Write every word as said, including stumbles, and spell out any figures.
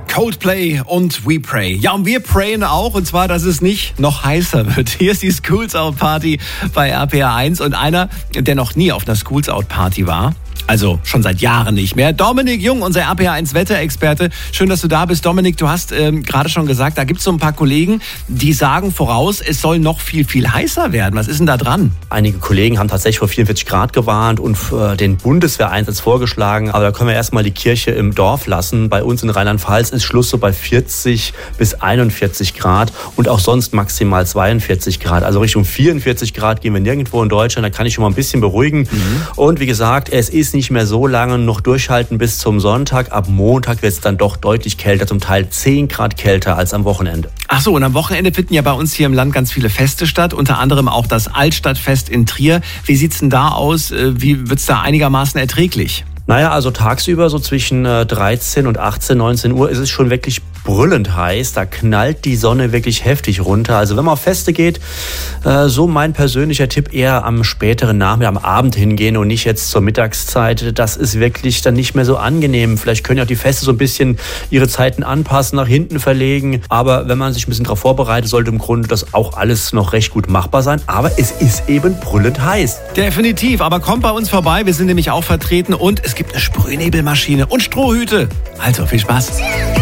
Coldplay und We Pray. Ja, und wir prayen auch, und zwar, dass es nicht noch heißer wird. Hier ist die Schools Out Party bei R P R eins und einer, der noch nie auf einer Schools Out Party war. Also schon seit Jahren nicht mehr. Dominik Jung, unser R P R eins Wetterexperte. Schön, dass du da bist. Dominik, du hast ähm, gerade schon gesagt, da gibt es so ein paar Kollegen, die sagen voraus, es soll noch viel, viel heißer werden. Was ist denn da dran? Einige Kollegen haben tatsächlich vor vierundvierzig Grad gewarnt und äh, den Bundeswehreinsatz vorgeschlagen. Aber da können wir erstmal die Kirche im Dorf lassen. Bei uns in Rheinland-Pfalz ist Schluss so bei vierzig bis einundvierzig Grad und auch sonst maximal zweiundvierzig Grad. Also Richtung vierundvierzig Grad gehen wir nirgendwo in Deutschland. Da kann ich schon mal ein bisschen beruhigen. Mhm. Und wie gesagt, es ist nicht mehr so lange noch durchhalten bis zum Sonntag. Ab Montag wird es dann doch deutlich kälter, zum Teil zehn Grad kälter als am Wochenende. Ach so, und am Wochenende finden ja bei uns hier im Land ganz viele Feste statt, unter anderem auch das Altstadtfest in Trier. Wie sieht's denn da aus? Wie wird's da einigermaßen erträglich? Naja, also tagsüber so zwischen dreizehn und achtzehn, neunzehn Uhr ist es schon wirklich brüllend heiß. Da knallt die Sonne wirklich heftig runter. Also wenn man auf Feste geht, so mein persönlicher Tipp, eher am späteren Nachmittag, am Abend hingehen und nicht jetzt zur Mittagszeit. Das ist wirklich dann nicht mehr so angenehm. Vielleicht können ja auch die Feste so ein bisschen ihre Zeiten anpassen, nach hinten verlegen. Aber wenn man sich ein bisschen darauf vorbereitet, sollte im Grunde das auch alles noch recht gut machbar sein. Aber es ist eben brüllend heiß. Definitiv, aber kommt bei uns vorbei. Wir sind nämlich auch vertreten und es gibt eine Sprühnebelmaschine und Strohhüte. Also viel Spaß.